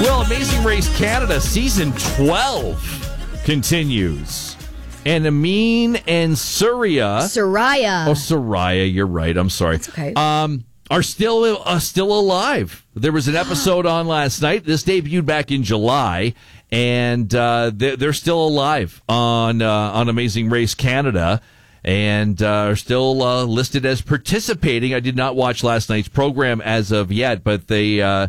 Well, Amazing Race Canada Season 12 continues. And Amin and Soraya. Oh, Soraya, you're right. I'm sorry. That's okay. Are still alive. There was an episode on last night. This debuted back in July, and they're still alive on Amazing Race Canada, and are still listed as participating. I did not watch last night's program as of yet, but they're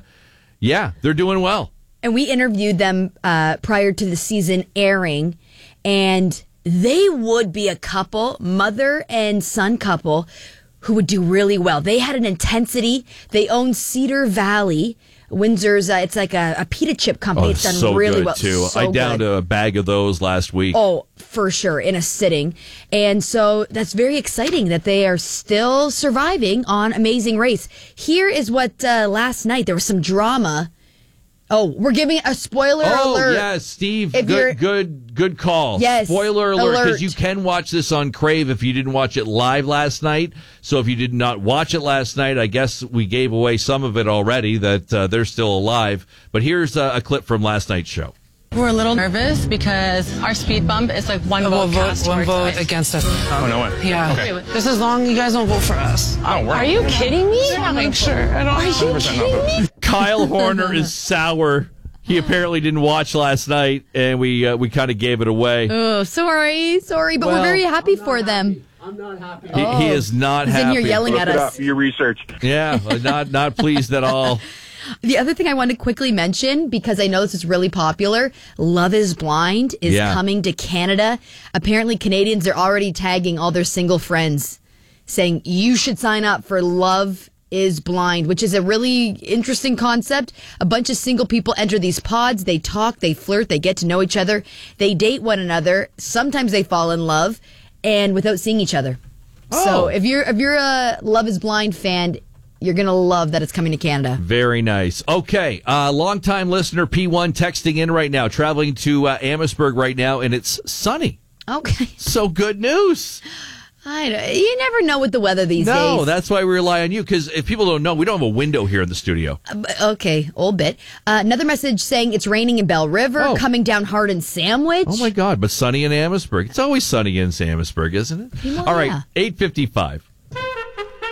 doing well. And we interviewed them prior to the season airing, and they would be a couple, mother and son couple, who would do really well. They had an intensity. They own Cedar Valley, Windsor's. It's like a pita chip company. It's done so really good well. Too. So I downed a bag of those last week. Oh, for sure, in a sitting. And so that's very exciting that they are still surviving on Amazing Race. Here is what last night, there was some drama. Oh, we're giving a spoiler alert. Oh, yeah, Steve, good call. Yes. Spoiler alert, because you can watch this on Crave if you didn't watch it live last night. So if you did not watch it last night, I guess we gave away some of it already, that they're still alive. But here's a clip from last night's show. We're a little nervous because our speed bump is like one vote against us. Oh, no way. Yeah. Okay. Just as long as you guys don't vote for us. Are you kidding me? I want to make sure. Are you kidding me? Kyle Horner is sour. He apparently didn't watch last night, and we kind of gave it away. Oh, sorry, but we're very happy for them. I'm not happy. He is not happy. He's in here yelling at us. Your research. Yeah, not pleased at all. The other thing I want to quickly mention, because I know this is really popular, Love is Blind is coming to Canada. Apparently, Canadians are already tagging all their single friends, saying you should sign up for Love is Blind, which is a really interesting concept. A bunch of single people enter these pods. They talk, they flirt, they get to know each other. They date one another. Sometimes they fall in love, and without seeing each other. Oh. So if you're a Love is Blind fan, you're going to love that it's coming to Canada. Very nice. Okay. Longtime listener P1 texting in right now, traveling to Amherstburg right now, and it's sunny. Okay. So good news. You never know with the weather these days. No, that's why we rely on you, because if people don't know, we don't have a window here in the studio. Okay, old bit. Another message saying it's raining in Bell River, coming down hard in Sandwich. Oh, my God, but sunny in Amherstburg. It's always sunny in Amherstburg, isn't it? Well, all right, 8:55.